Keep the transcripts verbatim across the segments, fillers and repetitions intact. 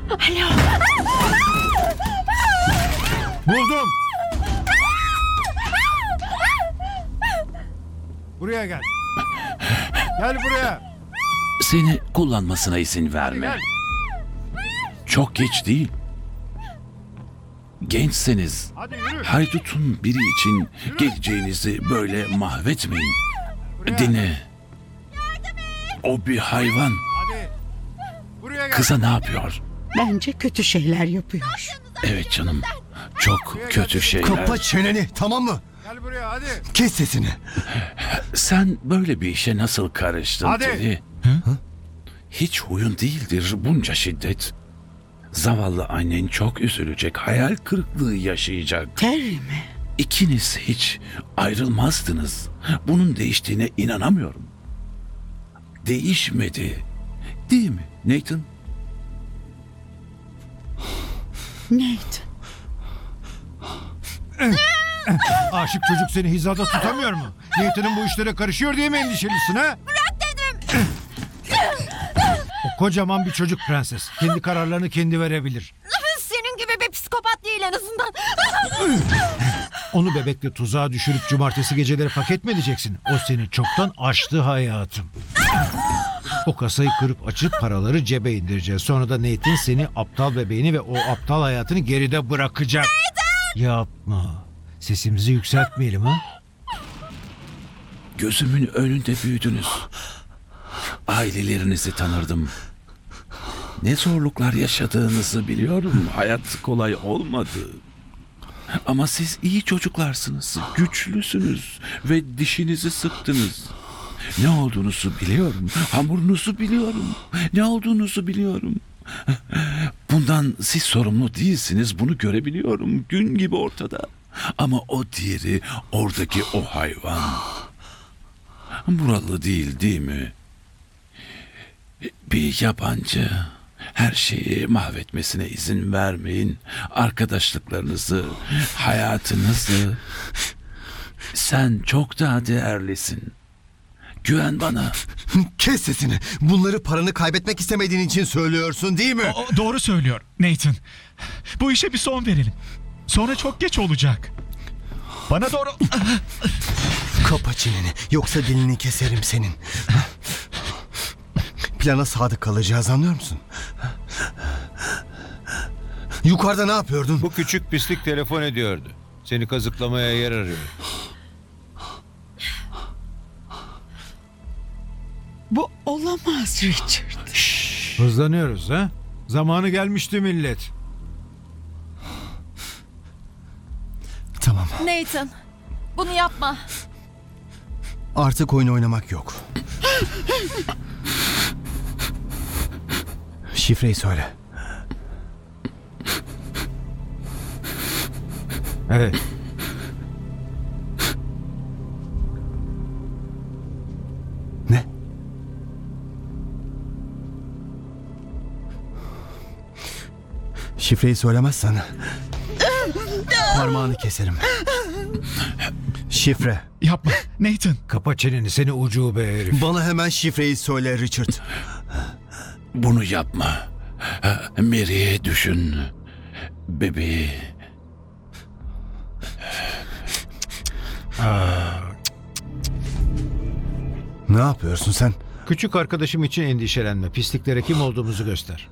Alo. Buldum. Buraya gel. Gel buraya. Seni kullanmasına izin verme. Gel. Çok geç değil. Gençseniz Hadi yürü. haydutun biri için geleceğinizi böyle mahvetmeyin. Buraya. Dinle. O bir hayvan. Hadi. Buraya gel. Kıza ne yapıyor? Bence kötü şeyler yapıyor. Evet canım. Çok kötü şeyler. Kapa çeneni, tamam mı? Gel buraya hadi. Kes sesini. Sen böyle bir işe nasıl karıştın Hadi. Teddy? Hiç huyun değildir bunca şiddet. Zavallı annen çok üzülecek, hayal kırıklığı yaşayacak. Terry mi? İkiniz hiç ayrılmazdınız. Bunun değiştiğine inanamıyorum. Değişmedi. Değil mi Nathan? Nathan. Aşık çocuk seni hizada tutamıyor mu? Nathan'ın bu işlere karışıyor diye mi endişelisin ha? Bırak dedim. O kocaman bir çocuk prenses. Kendi kararlarını kendi verebilir. Senin gibi bir psikopat değil en azından. Onu bebekle tuzağa düşürüp cumartesi geceleri paket mi edeceksin? O seni çoktan aştı hayatım. O kasayı kırıp açıp paraları cebe indireceğiz. Sonra da Nathan seni, aptal bebeğini ve o aptal hayatını geride bırakacak. Nathan! Yapma. Sesimizi yükseltmeyelim ha? Gözümün önünde büyüdünüz. Ailelerinizi tanırdım. Ne zorluklar yaşadığınızı biliyorum. Hayat kolay olmadı. Ama siz iyi çocuklarsınız. Güçlüsünüz ve dişinizi sıktınız. Ne olduğunuzu biliyorum. Hamurunuzu biliyorum. Ne olduğunuzu biliyorum. Bundan siz sorumlu değilsiniz. Bunu görebiliyorum. Gün gibi ortada. Ama o diğeri, oradaki o hayvan. Buralı değil, değil mi? Bir yabancı. Her şeyi mahvetmesine izin vermeyin. Arkadaşlıklarınızı, hayatınızı. Sen çok daha değerlisin. Güven bana. Kes sesini. Bunları paranı kaybetmek istemediğin için söylüyorsun değil mi? O, doğru söylüyor Nathan. Bu işe bir son verelim. Sonra çok geç olacak. Bana doğru... Kapa çeneni, yoksa dilini keserim senin. Plana sadık kalacağız, anlıyor musun? Yukarıda ne yapıyordun? Bu küçük pislik telefon ediyordu. Seni kazıklamaya yer arıyor. Bu olamaz Richard. Hızlanıyoruz ha? Zamanı gelmişti millet. Tamam, Nathan, bunu yapma. artık oyun oynamak yok. Şifreyi söyle. Evet. Ne? Şifreyi söylemezsen parmağını keserim. Şifre. Yapma Nathan. Kapa çeneni, seni ucube herif. Bana hemen şifreyi söyle Richard. Bunu yapma. Mary'e düşün. Bebeği. Ne yapıyorsun sen? Küçük arkadaşım için endişelenme. Pisliklere kim olduğumuzu göster.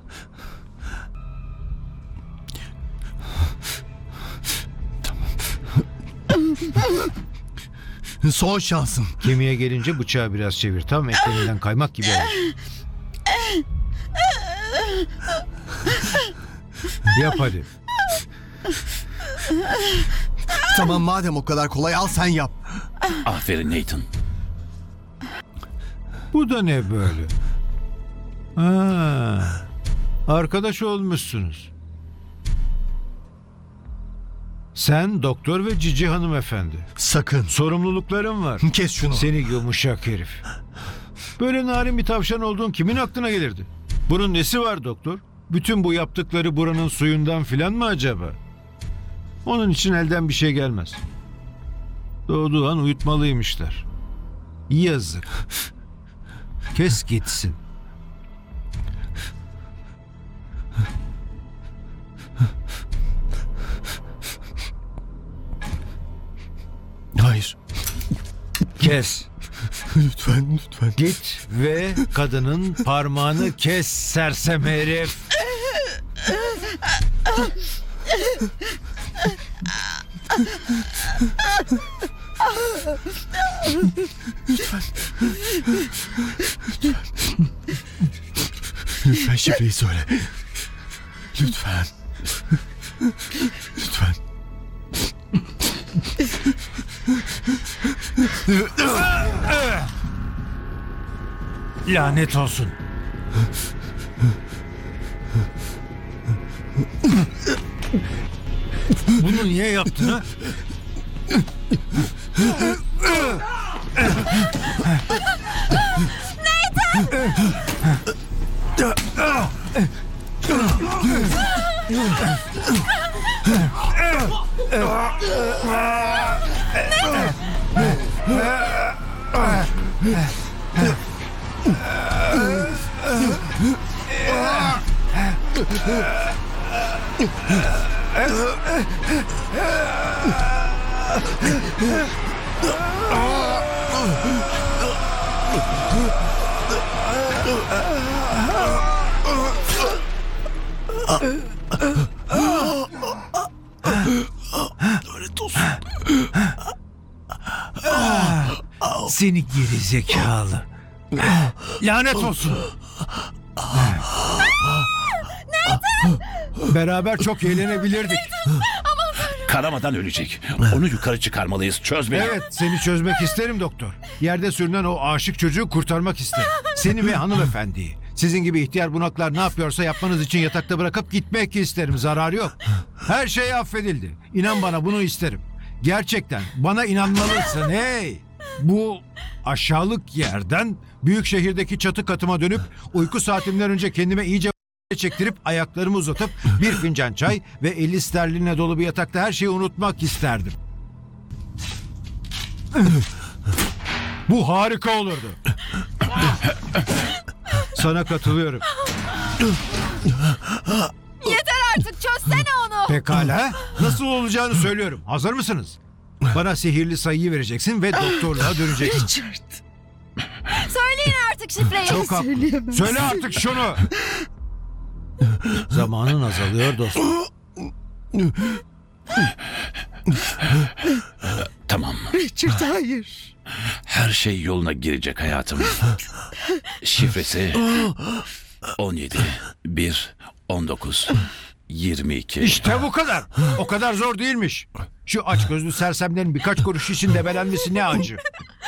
Son şansın. Kemiğe gelince bıçağı biraz çevir. Tam eklerinden kaymak gibi olur. Yap hadi. Tamam, madem o kadar kolay, al sen yap. Aferin Nathan. Bu da ne böyle? Ha, arkadaş olmuşsunuz. Sen doktor ve cici hanımefendi. Sakın. Sorumluluklarım var. Kes şunu. Seni yumuşak herif. Böyle narin bir tavşan olduğun kimin aklına gelirdi? Bunun nesi var doktor? Bütün bu yaptıkları buranın suyundan filan mı acaba? Onun için elden bir şey gelmez. Doğduğu an uyutmalıymışlar. Yazık. Kes gitsin. Kes. Lütfen, lütfen. Git ve kadının parmağını kes sersem herif. Lütfen şifreyi söyle. Lütfen. Lütfen. Lanet olsun. Bunu niye yaptın ha? Lanet olsun. Seni geri zekalı. Lanet olsun. Beraber çok eğlenebilirdik. Kanamadan ölecek. Onu yukarı çıkarmalıyız. Çöz beni. Evet, seni çözmek isterim doktor. Yerde sürünen o aşık çocuğu kurtarmak isterim. Seni ve hanımefendiyi. Sizin gibi ihtiyar bunaklar ne yapıyorsa yapmanız için yatakta bırakıp gitmek isterim. Zararı yok. Her şey affedildi. İnan bana, bunu isterim. Gerçekten bana inanmalısın. Hey! Bu aşağılık yerden büyük şehirdeki çatı katıma dönüp uyku saatimden önce kendime iyice çektirip ayaklarımı uzatıp bir fincan çay ve elli sterline dolu bir yatakta her şeyi unutmak isterdim. Bu harika olurdu. Sana katılıyorum. Yeter artık, çözsene onu. Pekala. Nasıl olacağını söylüyorum. Hazır mısınız? Bana sihirli sayıyı vereceksin ve doktorluğa döneceksin. Richard. Söyleyin artık şifreyi. Çok haklı. Söyleyemezsin. Söyle artık şunu. Zamanın azalıyor dostum. Tamam. Richard hayır. Her şey yoluna girecek hayatım. Şifresi on yedi, bir, on dokuz, yirmi iki. İşte bu kadar. O kadar zor değilmiş. Şu açgözlü sersemlerin birkaç kuruş için debelenmesi ne acı.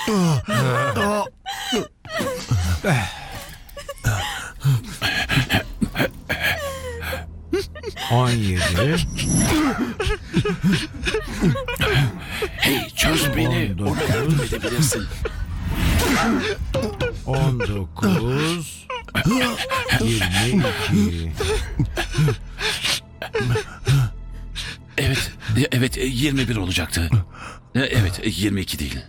On yedi. Hey, çöz beni. On dokuz. Ona yardım edebilirsin. On dokuz. Yirmi iki. Evet, evet yirmi bir olacaktı. Evet, yirmi iki değil.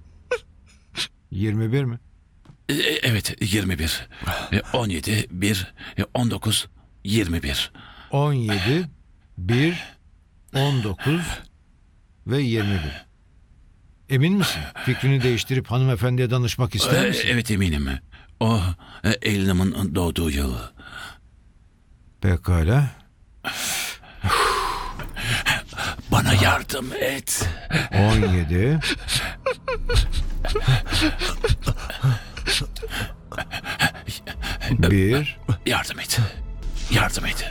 Yirmi bir mi? Evet, yirmi bir. on yedi, bir, on dokuz, yirmi bir. On yedi, bir, on dokuz ve yirmi bir. Emin misin? Fikrini değiştirip hanımefendiye danışmak ister misin? Evet, eminim. O Elina'mın doğduğu yıl. Pekala. Bana yardım et. On yedi. Bir. Yardım et. Yardım et.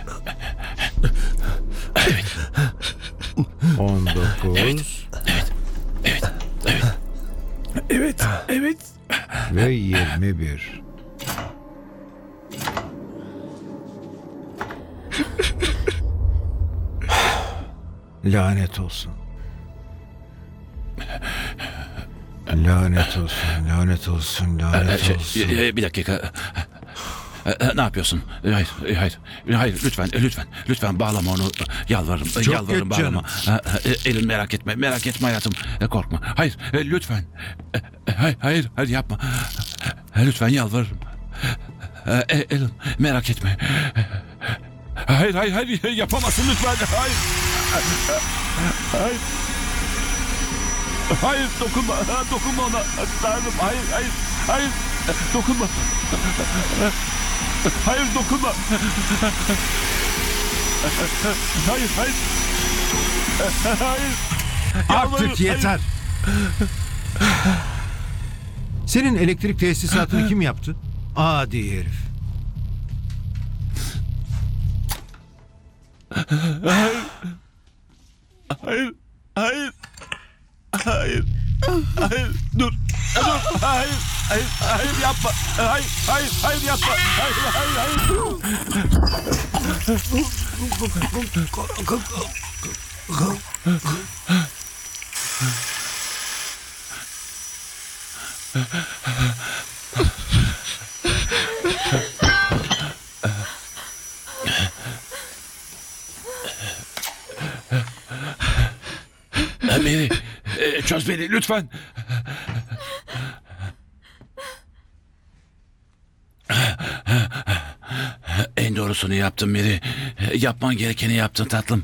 Evet. On dokuz. Evet. Evet. Evet. Evet. Evet. Ve yirmi bir. Lanet olsun. Lanet olsun, lanet olsun, lanet Şey, olsun. e, bir dakika. E, Ne yapıyorsun? E, Hayır, e, hayır, E, hayır. Lütfen, e, lütfen, lütfen bağlama onu. Yalvarırım, e, Çok yalvarırım geç bağlama. E, e, Elin merak etme, merak etme hayatım. E, Korkma. Hayır, e, lütfen. E, e, Hayır, hayır, hayır yapma. E, Lütfen yalvarırım. E, e, Elin merak etme. Hayır, hayır, hayır yapamazsın lütfen. Hayır. Hayır. Hayır dokunma. Dokunma ona. Tanrım hayır hayır. Hayır. Dokunma. Hayır dokunma. Hayır hayır. Hayır. Yalvarırım, Artık yeter. Senin elektrik tesisatını kim yaptı? Adi herif. Hayır. Hayır. Hayır. Hayır. Dur. Dur. Hayır. Hayır. Hayır yapma. Hayır. Hayır. Hayır yapma. Hayır. Hayır. Hayır. Mary, e, çöz beni lütfen. En doğrusunu yaptın Mary. Yapman gerekeni yaptın tatlım.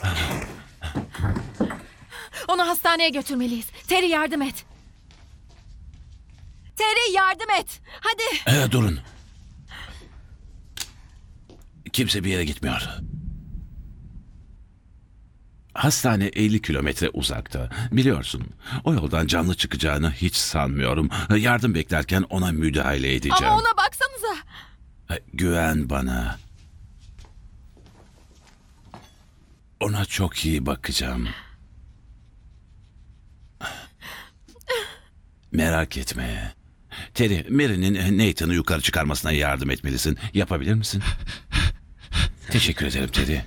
Onu hastaneye götürmeliyiz. Terry yardım et. Terry yardım et. Hadi. E, durun. Kimse bir yere gitmiyor. Hastane elli kilometre uzakta. Biliyorsun, o yoldan canlı çıkacağını hiç sanmıyorum. Yardım beklerken ona müdahale edeceğim. Ama ona baksanıza. Güven bana. Ona çok iyi bakacağım. Merak etme. Terry, Mary'nin Nathan'ı yukarı çıkarmasına yardım etmelisin. Yapabilir misin? Teşekkür ederim Terry.